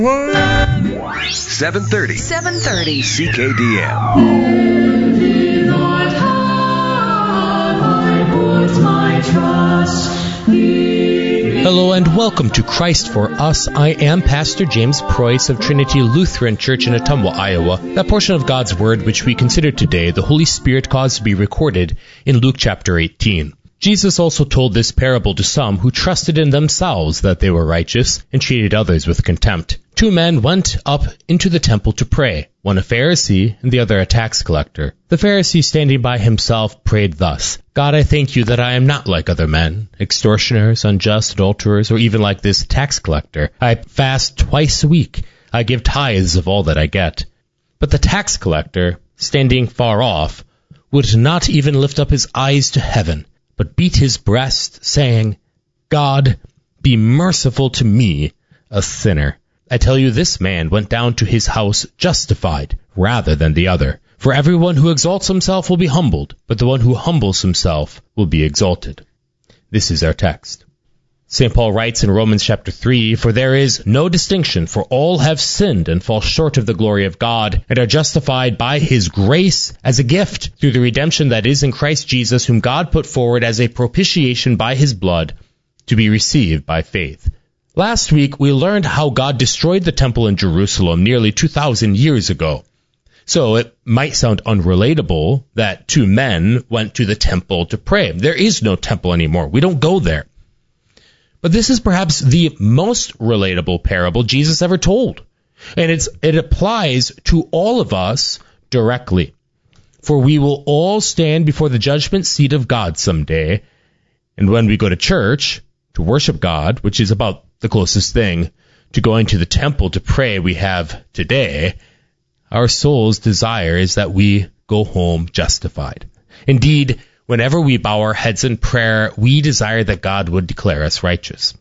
730 CKDM. Hello and welcome to Christ for Us. I am Pastor James Preuss of Trinity Lutheran Church in Ottumwa, Iowa. That portion of God's Word which we consider today, the Holy Spirit caused to be recorded in Luke chapter 18. Jesus also told this parable to some who trusted in themselves that they were righteous and treated others with contempt. Two men went up into the temple to pray, one a Pharisee and the other a tax collector. The Pharisee, standing by himself, prayed thus, God, I thank you that I am not like other men, extortioners, unjust, adulterers, or even like this tax collector. I fast twice a week. I give tithes of all that I get. But the tax collector, standing far off, would not even lift up his eyes to heaven, but beat his breast, saying, God, be merciful to me, a sinner. I tell you, this man went down to his house justified rather than the other. For everyone who exalts himself will be humbled, but the one who humbles himself will be exalted. This is our text. St. Paul writes in Romans chapter 3, For there is no distinction, for all have sinned and fall short of the glory of God, and are justified by his grace as a gift through the redemption that is in Christ Jesus, whom God put forward as a propitiation by his blood to be received by faith. Last week, we learned how God destroyed the temple in Jerusalem nearly 2,000 years ago. So it might sound unrelatable that two men went to the temple to pray. There is no temple anymore. We don't go there. But this is perhaps the most relatable parable Jesus ever told. And it applies to all of us directly. For we will all stand before the judgment seat of God someday. And when we go to church to worship God, which is about the closest thing to going to the temple to pray we have today, our soul's desire is that we go home justified. Indeed, whenever we bow our heads in prayer, we desire that God would declare us righteous.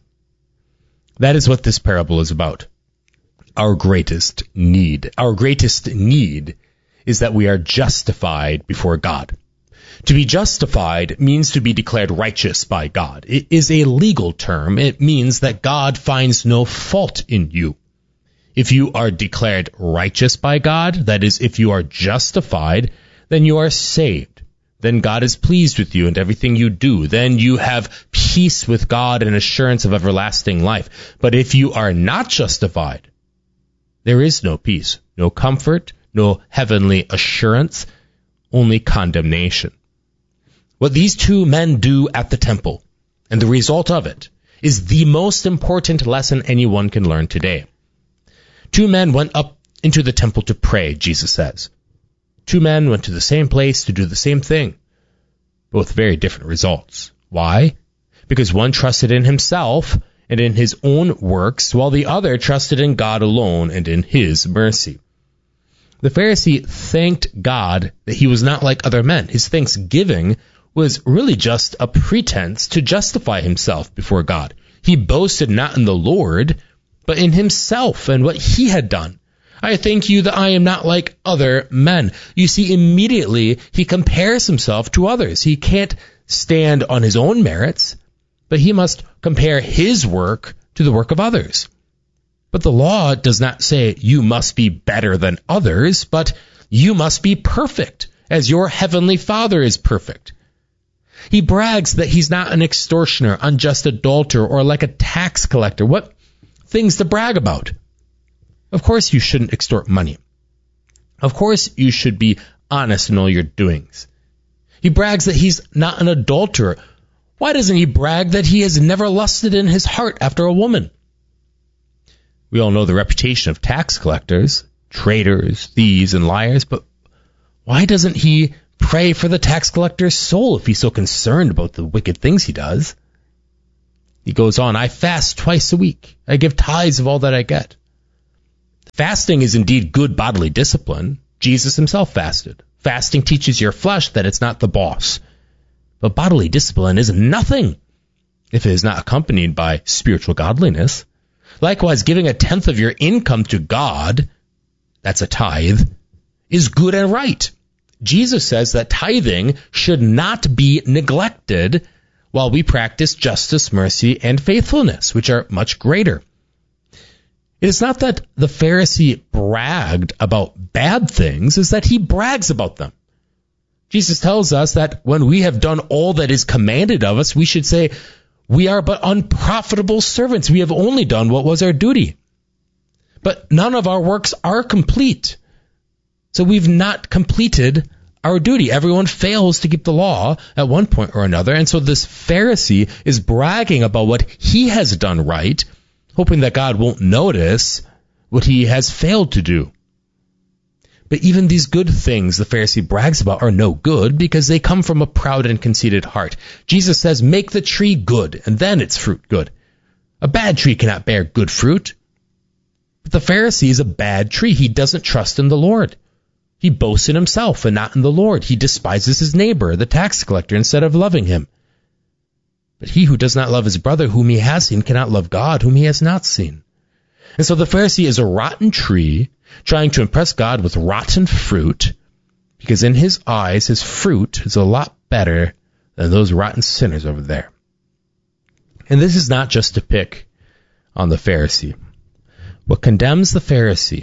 That is what this parable is about. Our greatest need. Our greatest need is that we are justified before God. To be justified means to be declared righteous by God. It is a legal term. It means that God finds no fault in you. If you are declared righteous by God, that is, if you are justified, then you are saved. Then God is pleased with you and everything you do. Then you have peace with God and assurance of everlasting life. But if you are not justified, there is no peace, no comfort, no heavenly assurance, only condemnation. What these two men do at the temple, and the result of it, is the most important lesson anyone can learn today. Two men went up into the temple to pray, Jesus says. Two men went to the same place to do the same thing. Both very different results. Why? Because one trusted in himself and in his own works, while the other trusted in God alone and in his mercy. The Pharisee thanked God that he was not like other men. His thanksgiving was really just a pretense to justify himself before God. He boasted not in the Lord, but in himself and what he had done. I thank you that I am not like other men. You see, immediately he compares himself to others. He can't stand on his own merits, but he must compare his work to the work of others. But the law does not say you must be better than others, but you must be perfect, as your heavenly Father is perfect. He brags that he's not an extortioner, unjust adulterer, or like a tax collector. What things to brag about? Of course you shouldn't extort money. Of course you should be honest in all your doings. He brags that he's not an adulterer. Why doesn't he brag that he has never lusted in his heart after a woman? We all know the reputation of tax collectors, traitors, thieves, and liars, but why doesn't he pray for the tax collector's soul if he's so concerned about the wicked things he does? He goes on, I fast twice a week. I give tithes of all that I get. Fasting is indeed good bodily discipline. Jesus himself fasted. Fasting teaches your flesh that it's not the boss. But bodily discipline is nothing if it is not accompanied by spiritual godliness. Likewise, giving a tenth of your income to God, that's a tithe, is good and right. Jesus says that tithing should not be neglected while we practice justice, mercy, and faithfulness, which are much greater. It is not that the Pharisee bragged about bad things, it's that he brags about them. Jesus tells us that when we have done all that is commanded of us, we should say, we are but unprofitable servants. We have only done what was our duty. But none of our works are complete. So we've not completed our duty. Everyone fails to keep the law at one point or another. And so this Pharisee is bragging about what he has done right, hoping that God won't notice what he has failed to do. But even these good things the Pharisee brags about are no good because they come from a proud and conceited heart. Jesus says, make the tree good, and then its fruit good. A bad tree cannot bear good fruit. But the Pharisee is a bad tree. He doesn't trust in the Lord. He boasts in himself and not in the Lord. He despises his neighbor, the tax collector, instead of loving him. But he who does not love his brother whom he has seen cannot love God whom he has not seen. And so the Pharisee is a rotten tree trying to impress God with rotten fruit, because in his eyes, his fruit is a lot better than those rotten sinners over there. And this is not just to pick on the Pharisee. What condemns the Pharisee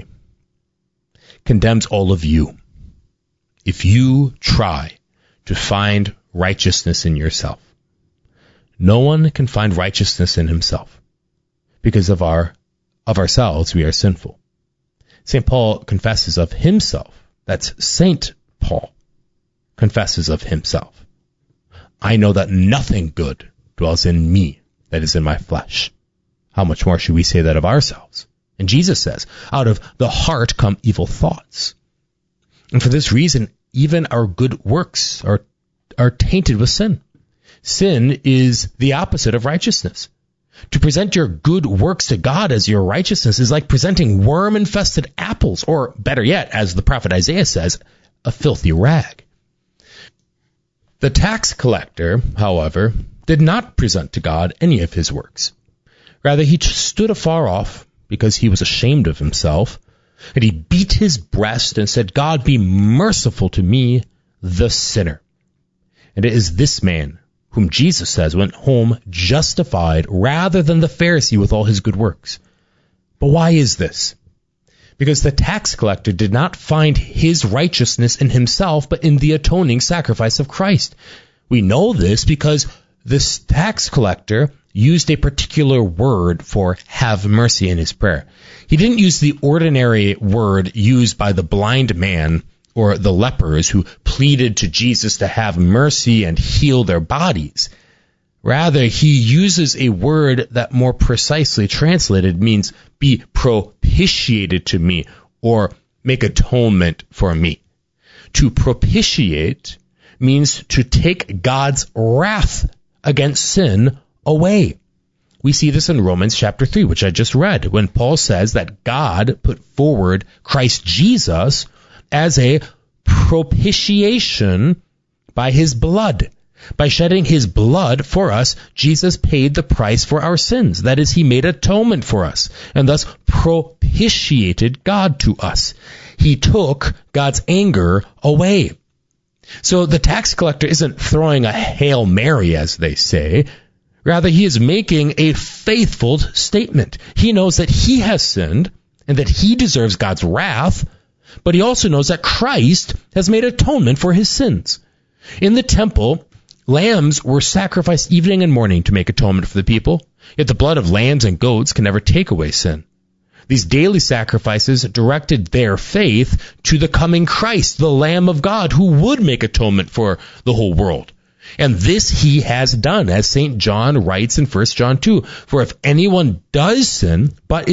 condemns all of you. If you try to find righteousness in yourself, no one can find righteousness in himself, because of ourselves we are sinful. St. Paul confesses of himself. That's St. Paul confesses of himself. I know that nothing good dwells in me, that is in my flesh. How much more should we say that of ourselves? And Jesus says, out of the heart come evil thoughts. And for this reason, even our good works are tainted with sin. Sin is the opposite of righteousness. To present your good works to God as your righteousness is like presenting worm-infested apples, or better yet, as the prophet Isaiah says, a filthy rag. The tax collector, however, did not present to God any of his works. Rather, he stood afar off because he was ashamed of himself, and he beat his breast and said, God, be merciful to me, the sinner. And it is this man whom Jesus says went home justified rather than the Pharisee with all his good works. But why is this? Because the tax collector did not find his righteousness in himself, but in the atoning sacrifice of Christ. We know this because this tax collector used a particular word for have mercy in his prayer. He didn't use the ordinary word used by the blind man or the lepers who pleaded to Jesus to have mercy and heal their bodies. Rather, he uses a word that more precisely translated means be propitiated to me, or make atonement for me. To propitiate means to take God's wrath against sin away. We see this in Romans chapter 3, which I just read, when Paul says that God put forward Christ Jesus as a propitiation by his blood. By shedding his blood for us, Jesus paid the price for our sins. That is, he made atonement for us, and thus propitiated God to us. He took God's anger away. So the tax collector isn't throwing a Hail Mary, as they say. Rather, he is making a faithful statement. He knows that he has sinned and that he deserves God's wrath, but he also knows that Christ has made atonement for his sins. In the temple, lambs were sacrificed evening and morning to make atonement for the people, yet the blood of lambs and goats can never take away sin. These daily sacrifices directed their faith to the coming Christ, the Lamb of God, who would make atonement for the whole world. And this he has done, as St. John writes in 1 John 2. For if anyone does sin,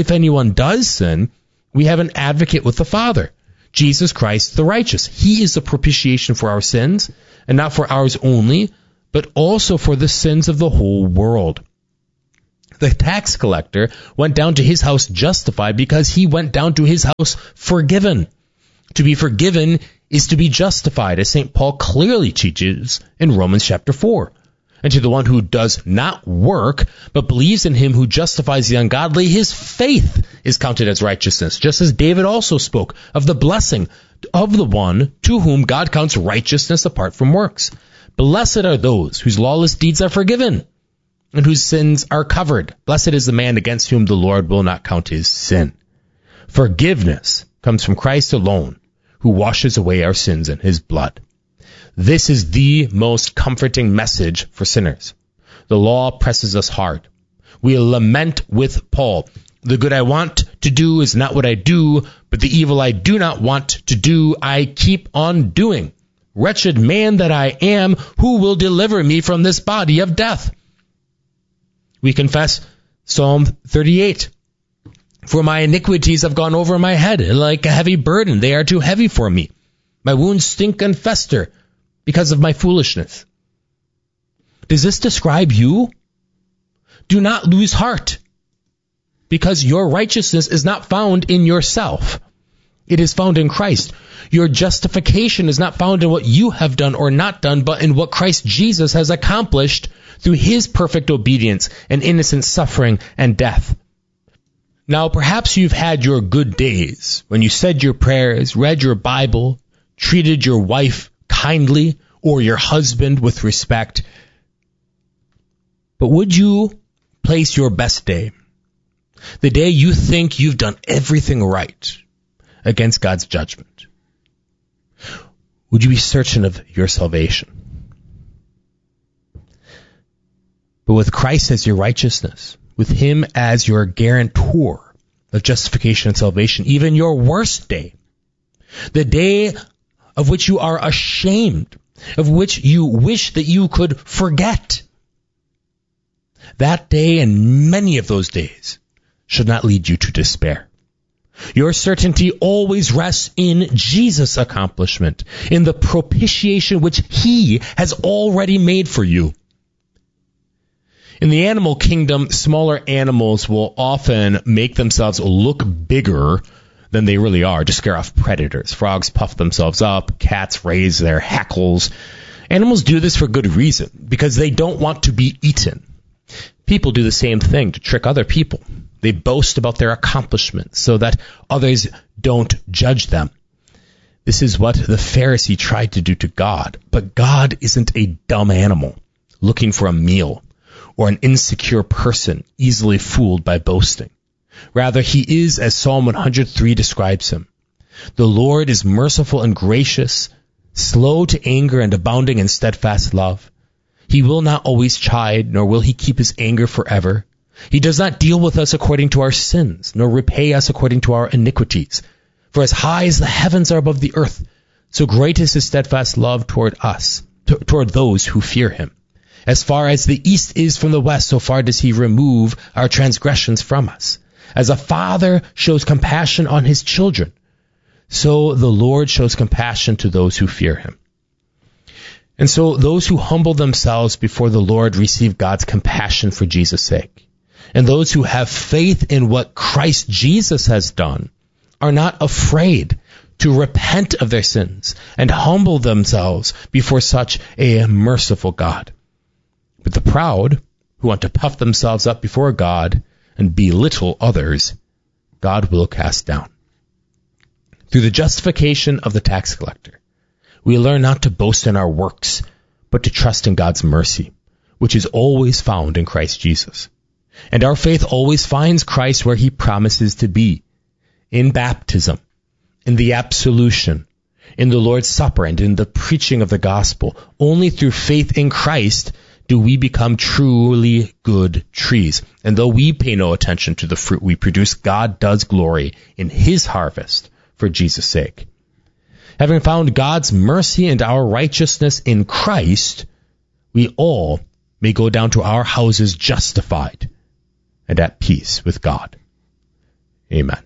we have an advocate with the Father, Jesus Christ the righteous. He is the propitiation for our sins, and not for ours only, but also for the sins of the whole world. The tax collector went down to his house justified because he went down to his house forgiven. To be forgiven is to be justified, as St. Paul clearly teaches in Romans chapter 4. And to the one who does not work, but believes in him who justifies the ungodly, his faith is counted as righteousness, just as David also spoke of the blessing of the one to whom God counts righteousness apart from works. Blessed are those whose lawless deeds are forgiven, and whose sins are covered. Blessed is the man against whom the Lord will not count his sin. Forgiveness comes from Christ alone, who washes away our sins in his blood. This is the most comforting message for sinners. The law presses us hard. We lament with Paul. The good I want to do is not what I do, but the evil I do not want to do, I keep on doing. Wretched man that I am, who will deliver me from this body of death? We confess Psalm 38. For my iniquities have gone over my head like a heavy burden. They are too heavy for me. My wounds stink and fester because of my foolishness. Does this describe you? Do not lose heart, because your righteousness is not found in yourself. It is found in Christ. Your justification is not found in what you have done or not done, but in what Christ Jesus has accomplished through his perfect obedience and innocent suffering and death. Now, perhaps you've had your good days when you said your prayers, read your Bible, treated your wife kindly, or your husband with respect. But would you place your best day, the day you think you've done everything right, against God's judgment? Would you be certain of your salvation? But with Christ as your righteousness, with him as your guarantor of justification and salvation, even your worst day, the day of which you are ashamed, of which you wish that you could forget, that day and many of those days should not lead you to despair. Your certainty always rests in Jesus' accomplishment, in the propitiation which he has already made for you. In the animal kingdom, smaller animals will often make themselves look bigger than they really are to scare off predators. Frogs puff themselves up, cats raise their hackles. Animals do this for good reason, because they don't want to be eaten. People do the same thing to trick other people. They boast about their accomplishments so that others don't judge them. This is what the Pharisee tried to do to God. But God isn't a dumb animal looking for a meal, or an insecure person easily fooled by boasting. Rather, he is, as Psalm 103 describes him, the Lord is merciful and gracious, slow to anger and abounding in steadfast love. He will not always chide, nor will he keep his anger forever. He does not deal with us according to our sins, nor repay us according to our iniquities. For as high as the heavens are above the earth, so great is his steadfast love toward us, toward those who fear him. As far as the east is from the west, so far does he remove our transgressions from us. As a father shows compassion on his children, so the Lord shows compassion to those who fear him. And so those who humble themselves before the Lord receive God's compassion for Jesus' sake. And those who have faith in what Christ Jesus has done are not afraid to repent of their sins and humble themselves before such a merciful God. But the proud, who want to puff themselves up before God and belittle others, God will cast down. Through the justification of the tax collector, we learn not to boast in our works, but to trust in God's mercy, which is always found in Christ Jesus. And our faith always finds Christ where he promises to be, in baptism, in the absolution, in the Lord's Supper, and in the preaching of the gospel. Only through faith in Christ do we become truly good trees. And though we pay no attention to the fruit we produce, God does glory in his harvest for Jesus' sake. Having found God's mercy and our righteousness in Christ, we all may go down to our houses justified and at peace with God. Amen.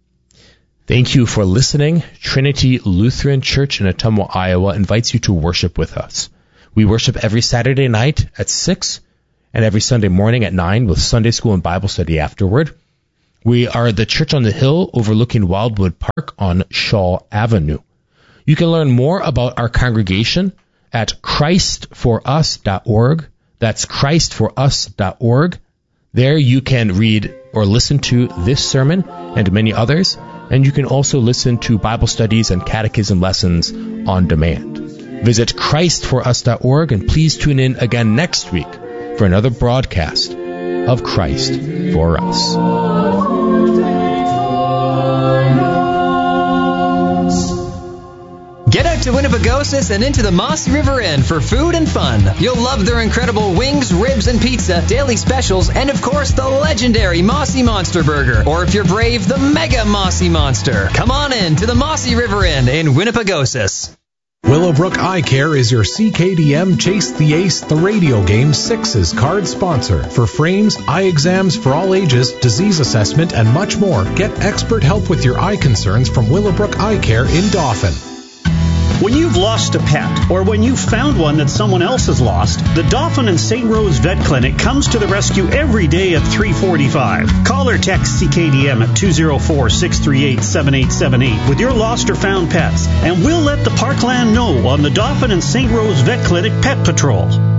Thank you for listening. Trinity Lutheran Church in Ottumwa, Iowa invites you to worship with us. We worship every Saturday night at 6 and every Sunday morning at 9 with Sunday school and Bible study afterward. We are the church on the hill overlooking Wildwood Park on Shaw Avenue. You can learn more about our congregation at christforus.org. That's christforus.org. There you can read or listen to this sermon and many others, and you can also listen to Bible studies and catechism lessons on demand. Visit christforus.org, and please tune in again next week for another broadcast of Christ for Us. Get out to Winnipegosis and into the Mossy River Inn for food and fun. You'll love their incredible wings, ribs, and pizza, daily specials, and of course the legendary Mossy Monster Burger. Or if you're brave, the Mega Mossy Monster. Come on in to the Mossy River Inn in Winnipegosis. Willowbrook Eye Care is your CKDM Chase the Ace, the radio game 6's card sponsor. For frames, eye exams for all ages, disease assessment, and much more, get expert help with your eye concerns from Willowbrook Eye Care in Dauphin. When you've lost a pet, or when you've found one that someone else has lost, the Dauphin and St. Rose Vet Clinic comes to the rescue every day at 3:45. Call or text CKDM at 204-638-7878 with your lost or found pets, and we'll let the Parkland know on the Dauphin and St. Rose Vet Clinic Pet Patrol.